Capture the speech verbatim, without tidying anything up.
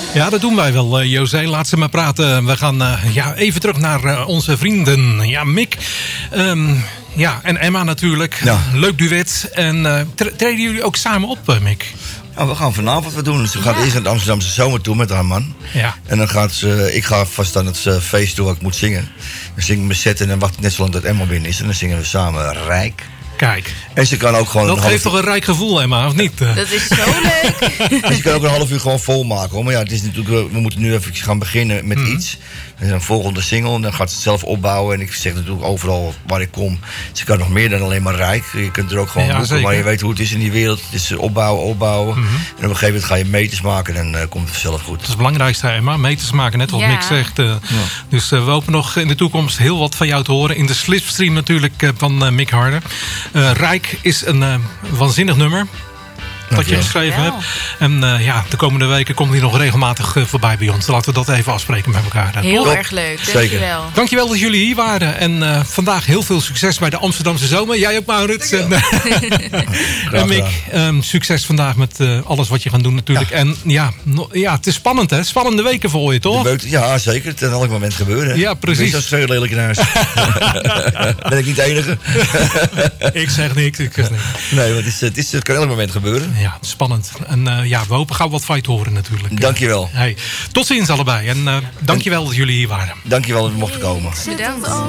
Ja, dat doen wij wel, uh, José. Laat ze maar praten. We gaan uh, ja, even terug naar uh, onze vrienden. Ja, Mick. Um, ja, en Emma natuurlijk. Ja. Leuk duet. En uh, tre- treden jullie ook samen op, uh, Mick? Ja, we gaan vanavond wat doen. Ze gaat Ja. eerst naar de Amsterdamse zomer toe met haar man. Ja. En dan gaat ze, ik ga vast aan het uh, feest toe waar ik moet zingen. Dan zing ik mijn set en dan wacht ik net zo lang dat Emma binnen is. En dan zingen we samen Rijk. Kijk, En ze kan ook gewoon dat een geeft half toch een rijk gevoel, Emma, of niet? Uh, Dat is zo leuk. En ze kan ook een half uur gewoon volmaken. Hoor. Maar ja, het is natuurlijk, we moeten nu even gaan beginnen met Mhm. iets. Er is een volgende single en dan gaat ze het zelf opbouwen. En ik zeg natuurlijk overal waar ik kom. Ze kan nog meer dan alleen maar Rijk. Je kunt er ook gewoon Ja, boeken, zeker. maar je weet hoe het is in die wereld. Het is opbouwen, opbouwen. Mhm. En op een gegeven moment ga je meters maken en dan uh, komt het vanzelf goed. Dat is het belangrijkste, Emma. Meters maken, net wat Ja. Mick zegt. Uh, Dus uh, we hopen nog in de toekomst heel wat van jou te horen. In de slipstream natuurlijk uh, van uh, Mick Harder. Uh, Rijk is een uh, waanzinnig nummer. Wat je Dankjewel. geschreven Ja. hebt. En uh, ja, de komende weken komt hij nog regelmatig uh, voorbij bij ons. Laten we dat even afspreken met elkaar. Uh, Heel Top. erg leuk, Zeker. dankjewel. Dankjewel dat jullie hier waren. En uh, vandaag heel veel succes bij de Amsterdamse zomer. Jij ook, Maurits. En, en Mick, um, succes vandaag met uh, alles wat je gaat doen natuurlijk. Ja. En ja, no, ja, het is spannend hè. Spannende weken voor je, De toch? beut- ja, zeker. Het kan elk moment gebeuren. Ja, precies. Wees als veel lelijk in huis. Ben ik niet de enige? Ik zeg niks, ik zeg niks. Nee, want het, is, het, is, het kan elk moment gebeuren. Ja, spannend. En uh, ja, we hopen gauw wat van je te horen natuurlijk. Dankjewel. Hey, tot ziens allebei. En uh, dankjewel dat jullie hier waren. Dankjewel dat we mochten komen. Bedankt.